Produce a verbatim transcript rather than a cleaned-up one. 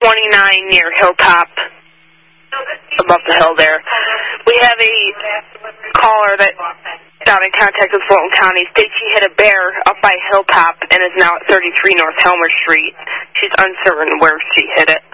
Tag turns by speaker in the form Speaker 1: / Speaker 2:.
Speaker 1: twenty-nine near Hilltop, above the hill there. We have a caller that got in contact with Fulton County, states she hit a bear up by Hilltop and is now at thirty-three North Helmer Street. She's uncertain where she hit it.